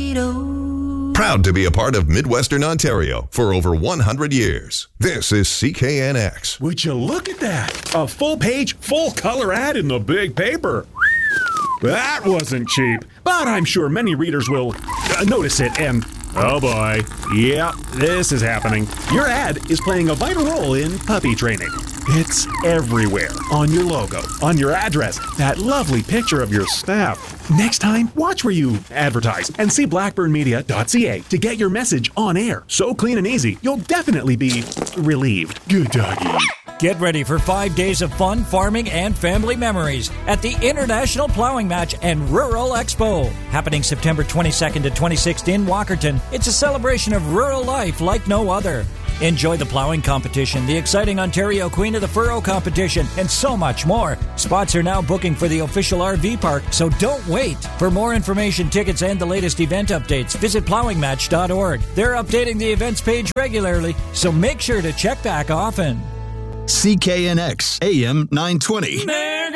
Proud to be a part of Midwestern Ontario for over 100 years. This is CKNX. Would you look at that? A full-page, full-color ad in the big paper. That wasn't cheap, but I'm sure many readers will notice it and... Oh boy. Yeah, this is happening. Your ad is playing a vital role in puppy training. It's everywhere. On your logo, on your address, that lovely picture of your staff. Next time, watch where you advertise and see blackburnmedia.ca to get your message on air. So clean and easy, you'll definitely be relieved. Good doggy. Get ready for 5 days of fun, farming, and family memories at the International Plowing Match and Rural Expo. Happening September 22nd to 26th in Walkerton. It's a celebration of rural life like no other. Enjoy the plowing competition, the exciting Ontario Queen of the Furrow competition, and so much more. Spots are now booking for the official RV park, so don't wait. For more information, tickets, and the latest event updates, visit plowingmatch.org. They're updating the events page regularly, so make sure to check back often. CKNX AM 920.